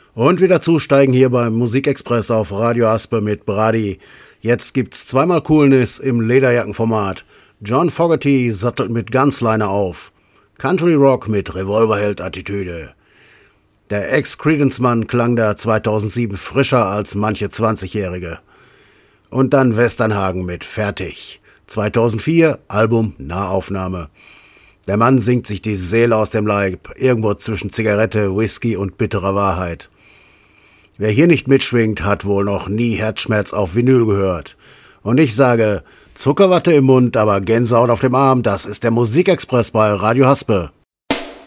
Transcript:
Und wieder zusteigen hier beim Musikexpress auf Radio Aspe mit Brady. Jetzt gibt's zweimal Coolness im Lederjackenformat. John Fogerty sattelt mit Gunsliner auf. Country Rock mit Revolverheld-Attitüde. Der Ex-Creedence-Mann klang da 2007 frischer als manche 20-Jährige. Und dann Westernhagen mit Fertig. 2004, Album Nahaufnahme. Der Mann singt sich die Seele aus dem Leib, irgendwo zwischen Zigarette, Whisky und bitterer Wahrheit. Wer hier nicht mitschwingt, hat wohl noch nie Herzschmerz auf Vinyl gehört. Und ich sage, Zuckerwatte im Mund, aber Gänsehaut auf dem Arm, das ist der Musikexpress bei Radio Haspe.